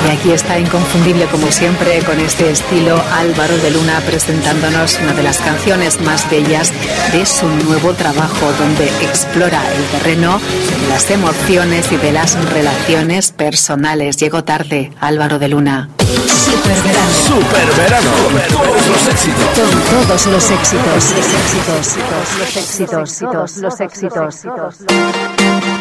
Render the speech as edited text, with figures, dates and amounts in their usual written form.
Y aquí está inconfundible como siempre con este estilo Álvaro de Luna presentándonos una de las canciones más bellas de su nuevo trabajo, donde explora el terreno de las emociones y de las relaciones personales. Llegó tarde, Álvaro de Luna. Superverano. Superverano. Todos los éxitos. Con todos los éxitos. Los éxitos. Los éxitos. Los éxitos.